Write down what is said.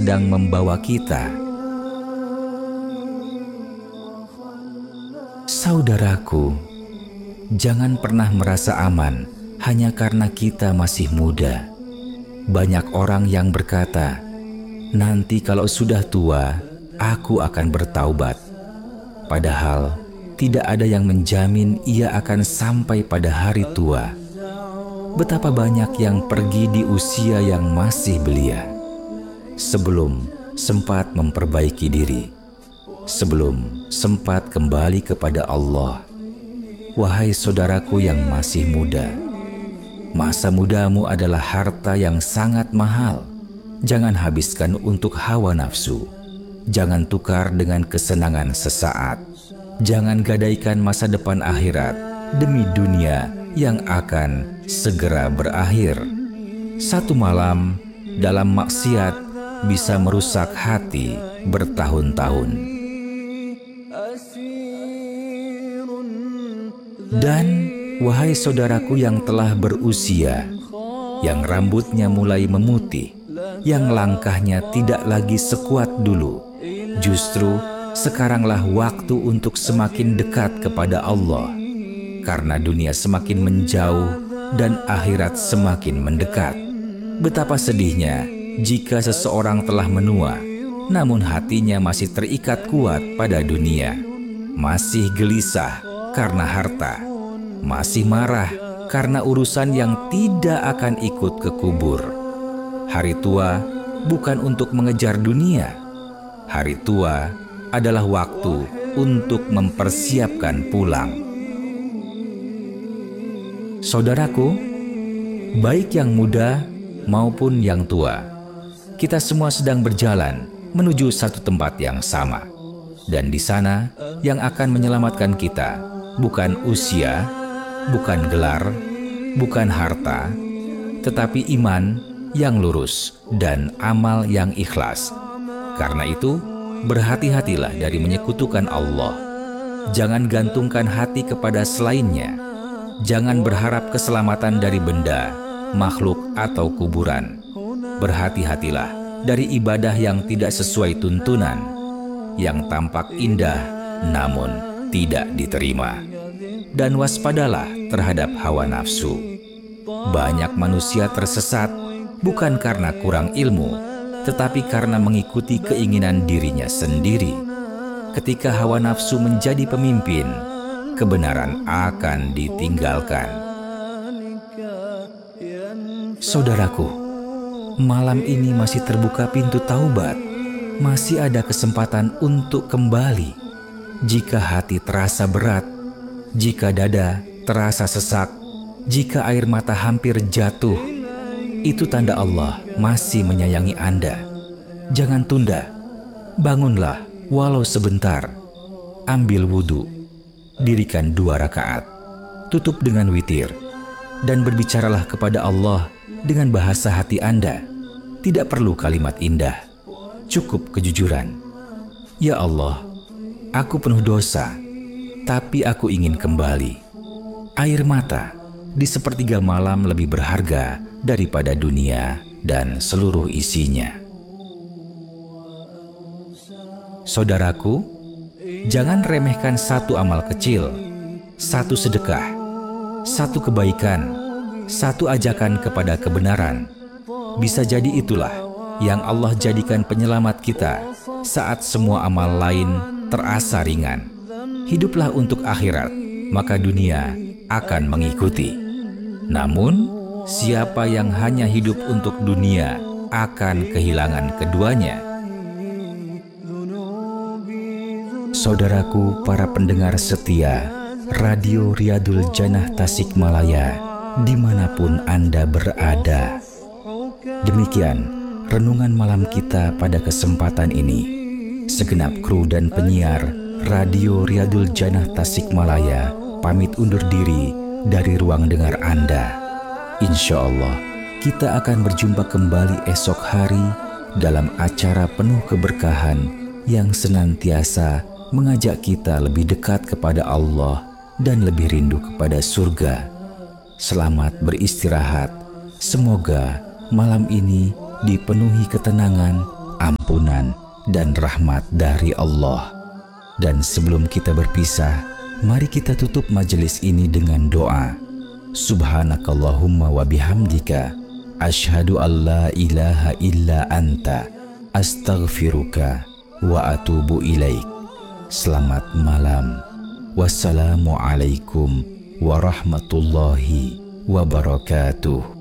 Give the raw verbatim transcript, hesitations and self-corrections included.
sedang membawa kita. Saudaraku, jangan pernah merasa aman hanya karena kita masih muda. Banyak orang yang berkata, nanti kalau sudah tua, aku akan bertaubat. Padahal tidak ada yang menjamin ia akan sampai pada hari tua. Betapa banyak yang pergi di usia yang masih belia, sebelum sempat memperbaiki diri, sebelum sempat kembali kepada Allah. Wahai saudaraku yang masih muda, masa mudamu adalah harta yang sangat mahal. Jangan habiskan untuk hawa nafsu. Jangan tukar dengan kesenangan sesaat. Jangan gadaikan masa depan akhirat demi dunia yang akan segera berakhir. Satu malam dalam maksiat bisa merusak hati bertahun-tahun. Dan wahai saudaraku yang telah berusia, yang rambutnya mulai memutih, yang langkahnya tidak lagi sekuat dulu, justru sekaranglah waktu untuk semakin dekat kepada Allah. Karena dunia semakin menjauh dan akhirat semakin mendekat. Betapa sedihnya jika seseorang telah menua, namun hatinya masih terikat kuat pada dunia. Masih gelisah karena harta. Masih marah karena urusan yang tidak akan ikut ke kubur. Hari tua bukan untuk mengejar dunia. Hari tua adalah waktu untuk mempersiapkan pulang. Saudaraku, baik yang muda maupun yang tua, kita semua sedang berjalan menuju satu tempat yang sama. Dan di sana yang akan menyelamatkan kita bukan usia, bukan gelar, bukan harta, tetapi iman yang lurus dan amal yang ikhlas. Karena itu, berhati-hatilah dari menyekutukan Allah. Jangan gantungkan hati kepada selainnya. Jangan berharap keselamatan dari benda, makhluk, atau kuburan. Berhati-hatilah dari ibadah yang tidak sesuai tuntunan, yang tampak indah namun tidak diterima. Dan waspadalah terhadap hawa nafsu. Banyak manusia tersesat bukan karena kurang ilmu, tetapi karena mengikuti keinginan dirinya sendiri. Ketika hawa nafsu menjadi pemimpin, kebenaran akan ditinggalkan. Saudaraku, malam ini masih terbuka pintu taubat. Masih ada kesempatan untuk kembali. Jika hati terasa berat, jika dada terasa sesak, jika air mata hampir jatuh, itu tanda Allah masih menyayangi Anda. Jangan tunda, bangunlah walau sebentar. Ambil wudhu, dirikan dua rakaat, tutup dengan witir, dan berbicaralah kepada Allah dengan bahasa hati Anda. Tidak perlu kalimat indah, cukup kejujuran. Ya Allah, aku penuh dosa, tapi aku ingin kembali. Air mata di sepertiga malam lebih berharga daripada dunia dan seluruh isinya. Saudaraku, jangan remehkan satu amal kecil, satu sedekah, satu kebaikan, satu ajakan kepada kebenaran. Bisa jadi itulah yang Allah jadikan penyelamat kita saat semua amal lain terasa ringan. Hiduplah untuk akhirat, maka dunia akan mengikuti. Namun, siapa yang hanya hidup untuk dunia akan kehilangan keduanya. Saudaraku para pendengar setia Radio Riyadul Jannah Tasikmalaya, dimanapun Anda berada. Demikian renungan malam kita pada kesempatan ini. Segenap kru dan penyiar Radio Riyadul Jannah Tasikmalaya pamit undur diri dari ruang dengar Anda. Insya Allah kita akan berjumpa kembali esok hari dalam acara penuh keberkahan yang senantiasa mengajak kita lebih dekat kepada Allah dan lebih rindu kepada surga. Selamat beristirahat. Semoga malam ini dipenuhi ketenangan, ampunan, dan rahmat dari Allah. Dan sebelum kita berpisah, mari kita tutup majelis ini dengan doa. Subhanakallahumma wa bihamdika, asyhadu an la ilaha illa anta, astaghfiruka wa atubu ilaik. Selamat malam. Wassalamualaikum warahmatullahi wabarakatuh.